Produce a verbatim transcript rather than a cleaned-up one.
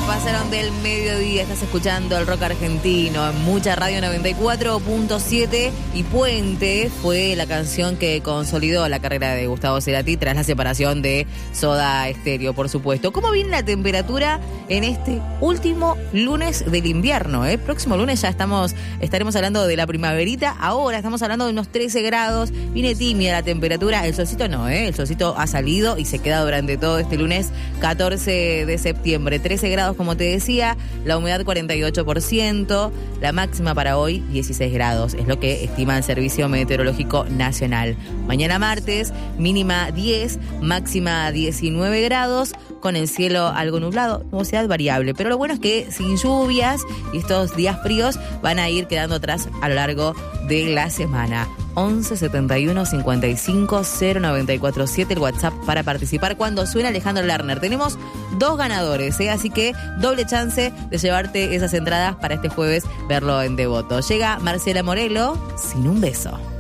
pasaron del mediodía. Estás escuchando el rock argentino en Mucha Radio noventa y cuatro punto siete. Y Puente fue la canción que consolidó la carrera de Gustavo Cerati tras la separación de Soda Stereo, por supuesto. ¿Cómo viene la temperatura en este último lunes del invierno? El eh? próximo lunes ya estamos estaremos hablando de la primaverita. Ahora estamos hablando de unos trece grados. Viene tímida la temperatura. El solcito no, ¿eh? El solcito ha salido y se queda durante todo este lunes catorce de septiembre. trece grados, como te decía, la humedad cuarenta y ocho por ciento, la máxima para hoy dieciséis grados, es lo que estima el Servicio Meteorológico Nacional. Mañana martes, mínima diez, máxima diecinueve grados, con el cielo algo nublado, nubosidad variable, pero lo bueno es que sin lluvias y estos días fríos van a ir quedando atrás a lo largo de la semana. once setenta y uno cincuenta y cinco cero noventa y cuatro siete el WhatsApp para participar cuando suena Alejandro Lerner. Tenemos dos ganadores, ¿eh? Así que doble chance de llevarte esas entradas para este jueves verlo en Devoto. Llega Marcela Morelo, Sin un beso.